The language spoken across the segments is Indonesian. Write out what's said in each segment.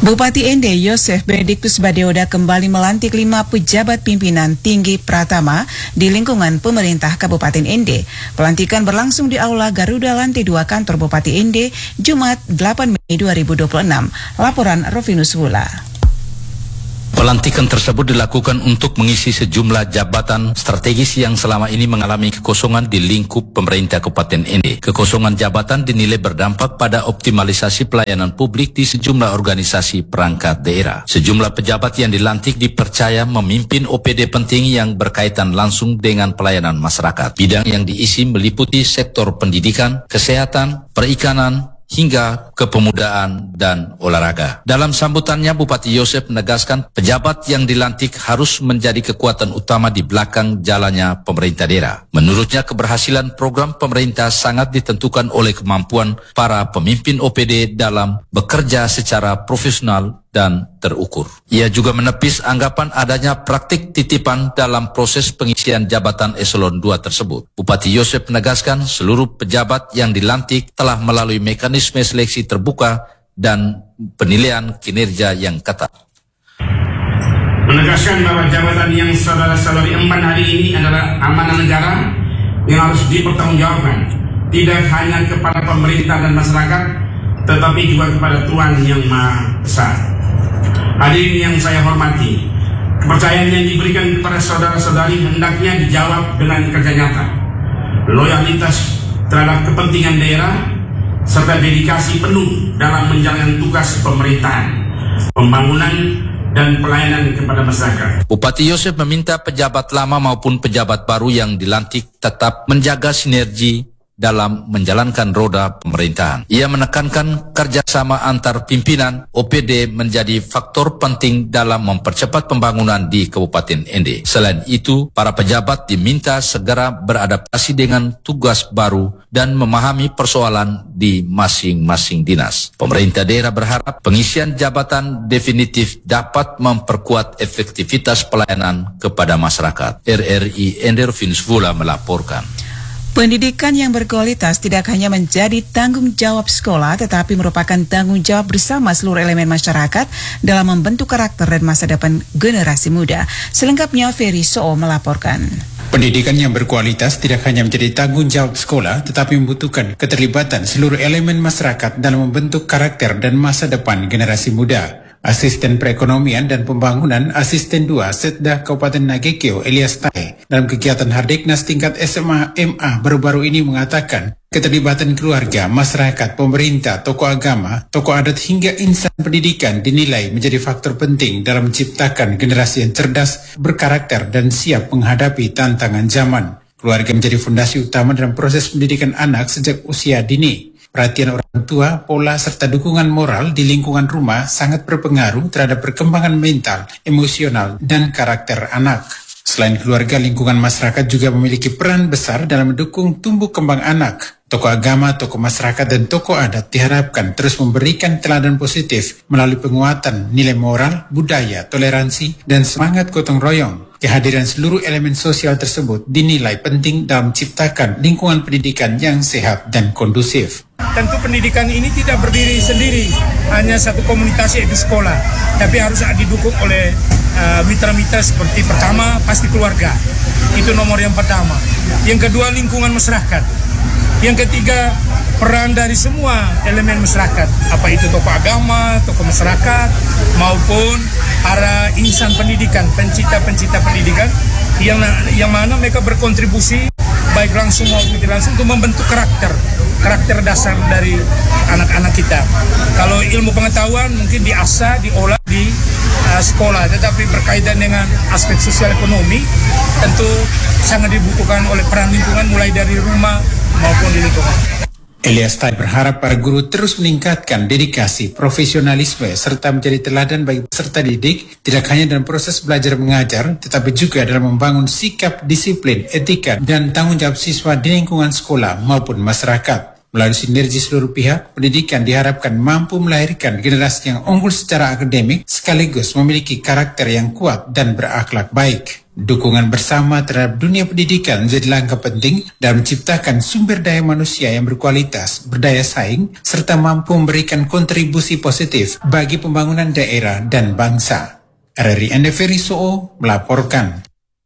Bupati Ende Yosef Benediktus Badeoda kembali melantik 5 pejabat pimpinan tinggi Pratama di lingkungan pemerintah Kabupaten Ende. Pelantikan berlangsung di Aula Garuda Lantai 2 kantor Bupati Ende, Jumat 8 Mei 2026. Laporan Rovinus Wula. Pelantikan tersebut dilakukan untuk mengisi sejumlah jabatan strategis yang selama ini mengalami kekosongan di lingkup pemerintah Kabupaten Ende. Kekosongan jabatan dinilai berdampak pada optimalisasi pelayanan publik di sejumlah organisasi perangkat daerah. Sejumlah pejabat yang dilantik dipercaya memimpin OPD penting yang berkaitan langsung dengan pelayanan masyarakat. Bidang yang diisi meliputi sektor pendidikan, kesehatan, perikanan, hingga kepemudaan dan olahraga. Dalam sambutannya, Bupati Yosef menegaskan pejabat yang dilantik harus menjadi kekuatan utama di belakang jalannya pemerintah daerah. Menurutnya, keberhasilan program pemerintah sangat ditentukan oleh kemampuan para pemimpin OPD dalam bekerja secara profesional dan terukur. Ia juga menepis anggapan adanya praktik titipan dalam proses pengisian jabatan eselon 2 tersebut. Bupati Yosef menegaskan seluruh pejabat yang dilantik telah melalui mekanisme seleksi terbuka dan penilaian kinerja yang ketat. Menegaskan bahwa jabatan yang saudara-saudari emban hari ini adalah amanah negara yang harus dipertanggungjawabkan, tidak hanya kepada pemerintah dan masyarakat, tetapi juga kepada Tuhan Yang Maha Esa. Hadirin yang saya hormati, kepercayaan yang diberikan kepada saudara-saudari hendaknya dijawab dengan kerja nyata, loyalitas terhadap kepentingan daerah, serta dedikasi penuh dalam menjalankan tugas pemerintahan, pembangunan, dan pelayanan kepada masyarakat. Bupati Yosef meminta pejabat lama maupun pejabat baru yang dilantik tetap menjaga sinergi dalam menjalankan roda pemerintahan. Ia menekankan kerjasama antar pimpinan OPD menjadi faktor penting dalam mempercepat pembangunan di Kabupaten Ende. Selain itu, para pejabat diminta segera beradaptasi dengan tugas baru dan memahami persoalan di masing-masing dinas. Pemerintah daerah berharap pengisian jabatan definitif dapat memperkuat efektivitas pelayanan kepada masyarakat. RRI Ende Rovinus Wula melaporkan. Pendidikan yang berkualitas tidak hanya menjadi tanggung jawab sekolah, tetapi merupakan tanggung jawab bersama seluruh elemen masyarakat dalam membentuk karakter dan masa depan generasi muda. Selengkapnya, Ferry Soo melaporkan. Pendidikan yang berkualitas tidak hanya menjadi tanggung jawab sekolah, tetapi membutuhkan keterlibatan seluruh elemen masyarakat dalam membentuk karakter dan masa depan generasi muda. Asisten Perekonomian dan Pembangunan Asisten 2 Setda Kabupaten Nagekeo Elias Tai dalam kegiatan Hardiknas tingkat SMA MA baru-baru ini mengatakan keterlibatan keluarga, masyarakat, pemerintah, tokoh agama, tokoh adat hingga insan pendidikan dinilai menjadi faktor penting dalam menciptakan generasi yang cerdas, berkarakter dan siap menghadapi tantangan zaman. Keluarga menjadi fondasi utama dalam proses pendidikan anak sejak usia dini. Perhatian orang tua, pola serta dukungan moral di lingkungan rumah sangat berpengaruh terhadap perkembangan mental, emosional, dan karakter anak. Selain keluarga, lingkungan masyarakat juga memiliki peran besar dalam mendukung tumbuh kembang anak. Tokoh agama, tokoh masyarakat, dan tokoh adat diharapkan terus memberikan teladan positif melalui penguatan nilai moral, budaya, toleransi, dan semangat gotong royong. Kehadiran seluruh elemen sosial tersebut dinilai penting dalam menciptakan lingkungan pendidikan yang sehat dan kondusif. Tentu pendidikan ini tidak berdiri sendiri, hanya satu komunitas yaitu sekolah, tapi harus didukung oleh mitra-mitra seperti pertama pasti keluarga, itu nomor yang pertama. Yang kedua lingkungan masyarakat. Yang ketiga peran dari semua elemen masyarakat, apa itu tokoh agama, tokoh masyarakat, maupun para insan pendidikan, pencipta pendidikan yang mana mereka berkontribusi baik langsung maupun tidak langsung untuk membentuk karakter dasar dari anak-anak kita. Kalau ilmu pengetahuan mungkin diasah, diolah di sekolah, tetapi berkaitan dengan aspek sosial ekonomi tentu sangat dibutuhkan oleh peran lingkungan mulai dari rumah maupun di lingkungan. Elias Tai berharap para guru terus meningkatkan dedikasi, profesionalisme, serta menjadi teladan bagi peserta didik, tidak hanya dalam proses belajar mengajar, tetapi juga dalam membangun sikap, disiplin, etika, dan tanggung jawab siswa di lingkungan sekolah maupun masyarakat. Melalui sinergi seluruh pihak, pendidikan diharapkan mampu melahirkan generasi yang unggul secara akademik, sekaligus memiliki karakter yang kuat dan berakhlak baik. Dukungan bersama terhadap dunia pendidikan menjadi langkah penting dalam menciptakan sumber daya manusia yang berkualitas, berdaya saing, serta mampu memberikan kontribusi positif bagi pembangunan daerah dan bangsa. RRI NDV Soo melaporkan.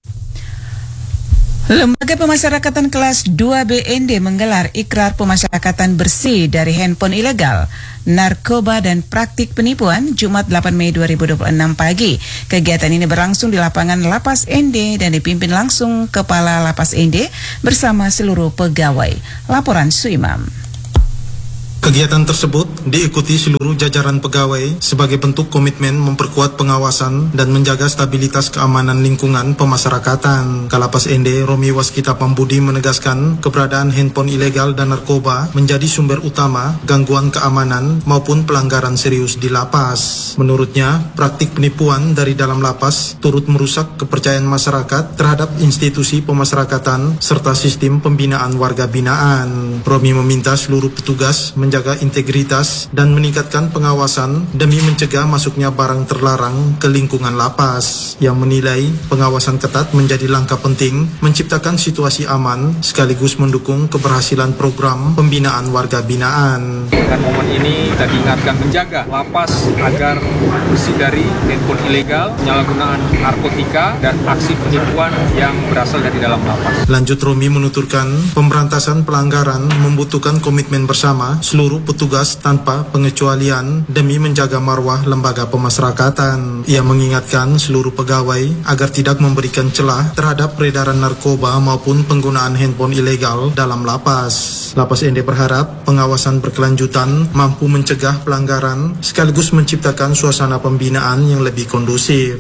Lembaga Pemasyarakatan Kelas 2 BND menggelar ikrar pemasyarakatan bersih dari handphone ilegal, narkoba dan praktik penipuan Jumat 8 Mei 2026 pagi. Kegiatan ini berlangsung di lapangan Lapas ND dan dipimpin langsung Kepala Lapas ND bersama seluruh pegawai. Laporan Suimam. Kegiatan tersebut diikuti seluruh jajaran pegawai sebagai bentuk komitmen memperkuat pengawasan dan menjaga stabilitas keamanan lingkungan pemasyarakatan. Kalapas ND Romi Waskita Pambudi menegaskan keberadaan handphone ilegal dan narkoba menjadi sumber utama gangguan keamanan maupun pelanggaran serius di lapas. Menurutnya, praktik penipuan dari dalam lapas turut merusak kepercayaan masyarakat terhadap institusi pemasyarakatan serta sistem pembinaan warga binaan. Romi meminta seluruh petugas menjaga integritas dan meningkatkan pengawasan demi mencegah masuknya barang terlarang ke lingkungan lapas. Yang menilai pengawasan ketat menjadi langkah penting menciptakan situasi aman sekaligus mendukung keberhasilan program pembinaan warga binaan. Dengan momen ini kita diingatkan menjaga lapas agar bersih dari handphone ilegal, penyalahgunaan narkotika, dan aksi penipuan yang berasal dari dalam lapas. Lanjut, Romi menuturkan pemberantasan pelanggaran membutuhkan komitmen bersama seluruh petugas tanpa pengecualian demi menjaga marwah lembaga pemasyarakatan. Ia mengingatkan seluruh pegawai agar tidak memberikan celah terhadap peredaran narkoba maupun penggunaan handphone ilegal dalam lapas. Lapas ND berharap pengawasan berkelanjutan mampu mencegah pelanggaran sekaligus menciptakan suasana pembinaan yang lebih kondusif.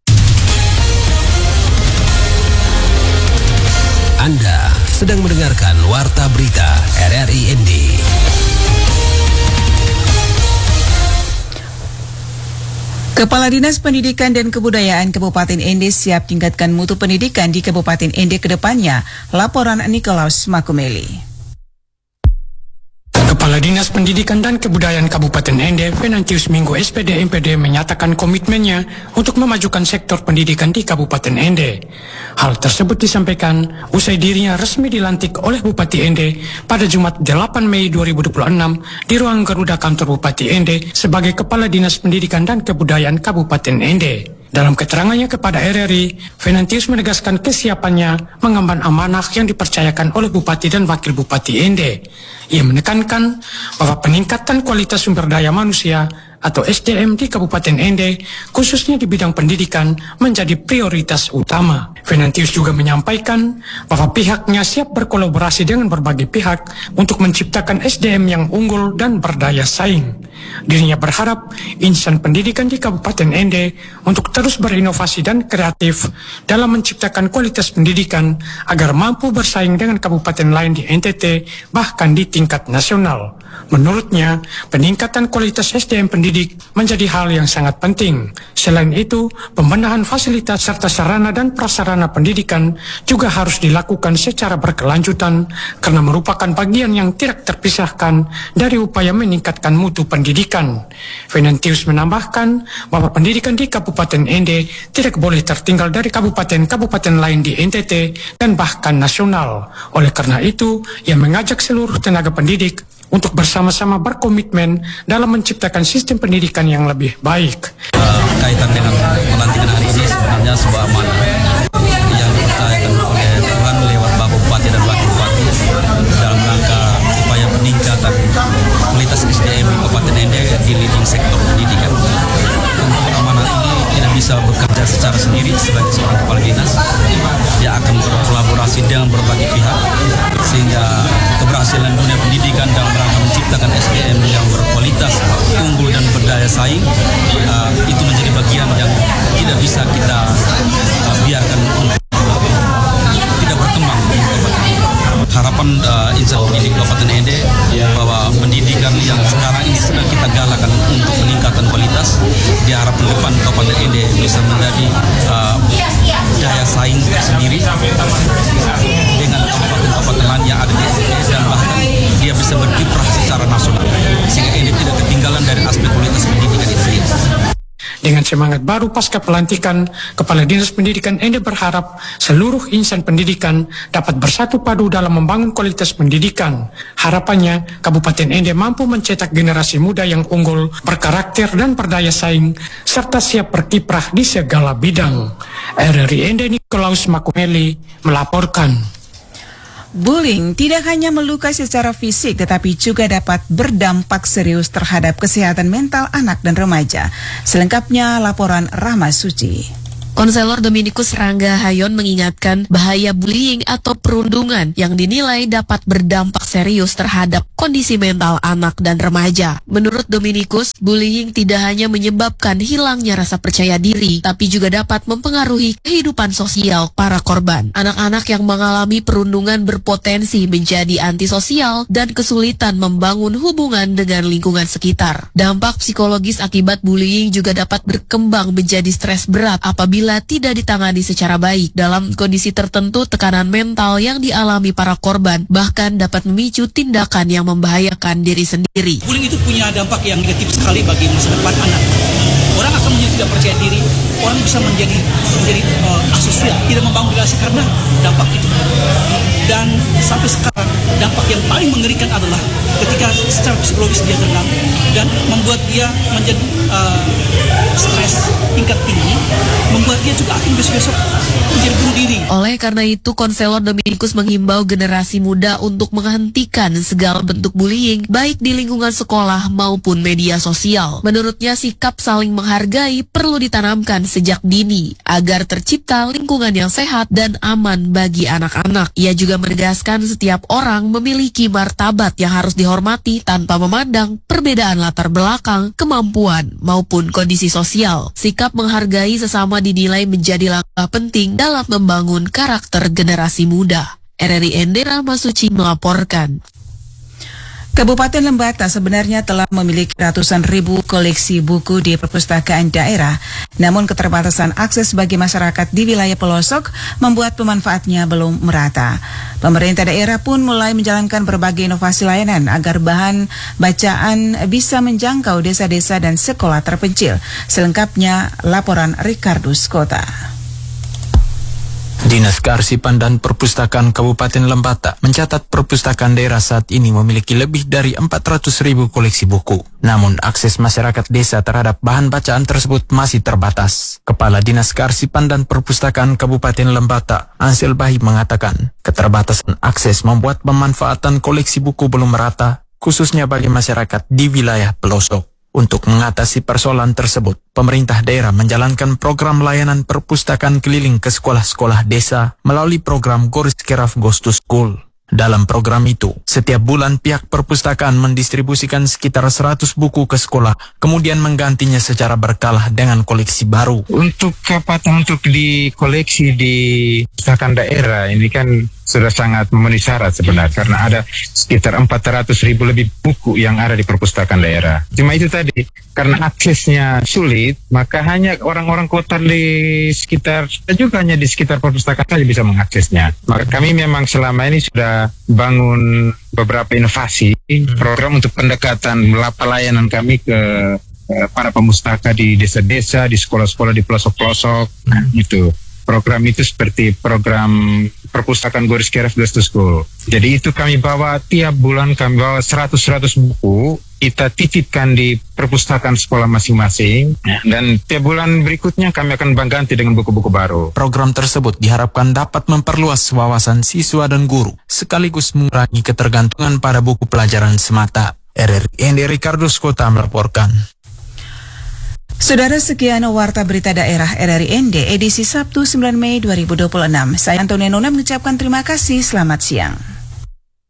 Anda sedang mendengarkan Warta Berita RRI ND. Kepala Dinas Pendidikan dan Kebudayaan Kabupaten ND siap tingkatkan mutu pendidikan di Kabupaten ND ke depannya. Laporan Nikolaus Makumeli. Kepala Dinas Pendidikan dan Kebudayaan Kabupaten ND, Venantius Minggu SPD MPD menyatakan komitmennya untuk memajukan sektor pendidikan di Kabupaten ND. Hal tersebut disampaikan usai dirinya resmi dilantik oleh Bupati ND pada Jumat 8 Mei 2026 di ruang Garuda kantor Bupati ND sebagai Kepala Dinas Pendidikan dan Kebudayaan Kabupaten ND. Dalam keterangannya kepada RRI, Venantius menegaskan kesiapannya mengemban amanah yang dipercayakan oleh Bupati dan Wakil Bupati ND. Ia menekankan bahwa peningkatan kualitas sumber daya manusia atau SDM di Kabupaten ND, khususnya di bidang pendidikan, menjadi prioritas utama. Venantius juga menyampaikan bahwa pihaknya siap berkolaborasi dengan berbagai pihak untuk menciptakan SDM yang unggul dan berdaya saing. Dirinya berharap insan pendidikan di Kabupaten ND untuk terus berinovasi dan kreatif dalam menciptakan kualitas pendidikan agar mampu bersaing dengan kabupaten lain di NTT, bahkan di tingkat nasional. Menurutnya, peningkatan kualitas SDM pendidik menjadi hal yang sangat penting. Selain itu, pembenahan fasilitas serta sarana dan prasarana pendidikan juga harus dilakukan secara berkelanjutan karena merupakan bagian yang tidak terpisahkan dari upaya meningkatkan mutu pendidikan. Venantius menambahkan bahwa pendidikan di Kabupaten ND tidak boleh tertinggal dari kabupaten-kabupaten lain di NTT dan bahkan nasional. Oleh karena itu, ia mengajak seluruh tenaga pendidik untuk bersama-sama berkomitmen dalam menciptakan sistem pendidikan yang lebih baik. Kaitan dengan pelantikan hari ini sebenarnya sebuah amanah yang dipercayakan oleh Tuhan lewat Bapak Bupati dan Wakil Bupati dalam rangka upaya peningkatan kualitas SDM di Kabupaten ND di leading sektor pendidikan. Untuk amanah ini tidak bisa bekerja secara sendiri sebagai seorang kepala dinas. Dia akan berkolaborasi dengan berbagai pihak sehingga keberhasilan dunia pendidikan dalam rangka menciptakan SDM yang berkualitas, unggul dan berdaya saing itu menjadi bagian yang tidak bisa kita biarkan tidak berkembang. Harapan insan pendidik Kabupaten ND bahwa pendidikan yang sekarang ini sedang kita galakan untuk peningkatan kualitas, diharapkan depan Kabupaten ND bisa menjadi daya saing sendiri dengan kabupaten-kabupaten lain yang ada di ND dan bahkan dia bisa berkiprah secara nasional sehingga ND tidak ketinggalan dari aspek kualitas pendidikan itu sendiri. Dengan semangat baru pasca pelantikan, Kepala Dinas Pendidikan Ende berharap seluruh insan pendidikan dapat bersatu padu dalam membangun kualitas pendidikan. Harapannya, Kabupaten Ende mampu mencetak generasi muda yang unggul, berkarakter dan berdaya saing, serta siap berkiprah di segala bidang. RRI Ende Nikolaus Makumeli melaporkan. Bullying tidak hanya melukai secara fisik tetapi juga dapat berdampak serius terhadap kesehatan mental anak dan remaja. Selengkapnya laporan Rahma Suci. Konselor Dominikus Rangga Hayon mengingatkan bahaya bullying atau perundungan yang dinilai dapat berdampak serius terhadap kondisi mental anak dan remaja. Menurut Dominikus, bullying tidak hanya menyebabkan hilangnya rasa percaya diri, tapi juga dapat mempengaruhi kehidupan sosial para korban. Anak-anak yang mengalami perundungan berpotensi menjadi antisosial dan kesulitan membangun hubungan dengan lingkungan sekitar. Dampak psikologis akibat bullying juga dapat berkembang menjadi stres berat apabila tidak ditangani secara baik. Dalam kondisi tertentu, tekanan mental yang dialami para korban bahkan dapat memicu tindakan yang membahayakan diri sendiri. Bullying itu punya dampak yang negatif sekali bagi masa depan anak. Orang akan menjadi tidak percaya diri, orang bisa menjadi asosial, tidak membangun relasi karena dampak itu. Dan sampai sekarang dampak yang paling mengerikan adalah ketika secara psikologis dia tenang dan membuat dia menjadi stres tingkat tinggi, membuat dia juga akan besok-besok menjadi bunuh diri. Oleh karena itu, Konselor Dominikus menghimbau generasi muda untuk menghentikan segala bentuk bullying, baik di lingkungan sekolah maupun media sosial. Menurutnya, sikap saling menghargai perlu ditanamkan sejak dini, agar tercipta lingkungan yang sehat dan aman bagi anak-anak. Ia juga menegaskan setiap orang memiliki martabat yang harus dihormati tanpa memandang perbedaan latar belakang, kemampuan, maupun kondisi sosial. Sikap menghargai sesama dinilai menjadi langkah penting dalam membangun karakter generasi muda. RRI Ende Rahma Suci melaporkan. Kabupaten Lembata sebenarnya telah memiliki ratusan ribu koleksi buku di perpustakaan daerah, namun keterbatasan akses bagi masyarakat di wilayah pelosok membuat pemanfaatnya belum merata. Pemerintah daerah pun mulai menjalankan berbagai inovasi layanan agar bahan bacaan bisa menjangkau desa-desa dan sekolah terpencil. Selengkapnya laporan Ricardo Skota. Dinas Kearsipan dan Perpustakaan Kabupaten Lembata mencatat perpustakaan daerah saat ini memiliki lebih dari 400.000 koleksi buku. Namun akses masyarakat desa terhadap bahan bacaan tersebut masih terbatas. Kepala Dinas Kearsipan dan Perpustakaan Kabupaten Lembata, Ansel Bahi, mengatakan keterbatasan akses membuat pemanfaatan koleksi buku belum merata, khususnya bagi masyarakat di wilayah pelosok. Untuk mengatasi persoalan tersebut, pemerintah daerah menjalankan program layanan perpustakaan keliling ke sekolah-sekolah desa melalui program Goris Keraf Goes to School. Dalam program itu, setiap bulan pihak perpustakaan mendistribusikan sekitar 100 buku ke sekolah, kemudian menggantinya secara berkala dengan koleksi baru. Untuk kepatuhan untuk dikoleksi di perpustakaan daerah ini kan sudah sangat memenuhi syarat sebenarnya, karena ada sekitar 400.000 lebih buku yang ada di perpustakaan daerah. Cuma itu tadi, karena aksesnya sulit, maka hanya orang-orang kota di sekitar, dan juga hanya di sekitar perpustakaan saja bisa mengaksesnya. Maka kami memang selama ini sudah bangun beberapa inovasi, program untuk pendekatan pelayanan kami ke para pemustaka di desa-desa, di sekolah-sekolah, di pelosok-pelosok, nah itu. Program itu seperti program perpustakaan Goris Keraf Goes to School. Jadi itu kami bawa tiap bulan, kami bawa 100 buku, kita titipkan di perpustakaan sekolah masing-masing, dan tiap bulan berikutnya kami akan ganti dengan buku-buku baru. Program tersebut diharapkan dapat memperluas wawasan siswa dan guru, sekaligus mengurangi ketergantungan pada buku pelajaran semata. RRI Ende Ricardo Skota melaporkan. Saudara, sekian Warta Berita Daerah RRI Ende edisi Sabtu 9 Mei 2026. Saya Antonia Nona mengucapkan terima kasih. Selamat siang.